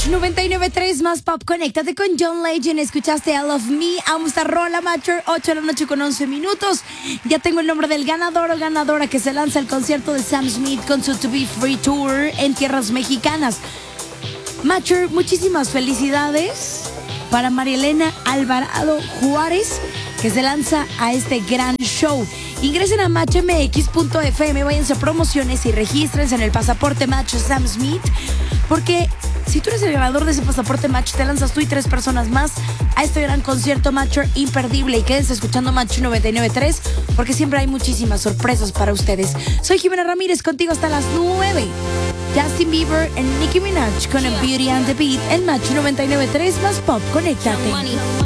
Match 99.3 más pop. Conéctate con John Legend. Escuchaste I Love Me. Vamos a estar rola, Matcher. 8 de la noche con 11 minutos. Ya tengo el nombre del ganador o ganadora que se lanza al concierto de Sam Smith con su To Be Free Tour en tierras mexicanas. Matcher, muchísimas felicidades para María Elena Alvarado Juárez, que se lanza a este gran show. Ingresen a matchmx.fm, váyanse a promociones y regístrense en el pasaporte Match Sam Smith, porque si tú eres el ganador de ese pasaporte Match, te lanzas tú y 3 personas más a este gran concierto Matcher imperdible. Y quédense escuchando Match 99.3 porque siempre hay muchísimas sorpresas para ustedes. Soy Jimena Ramírez, contigo hasta las 9. Justin Bieber y Nicki Minaj con A Beauty and the Beat en Match 99.3 más pop. Conéctate.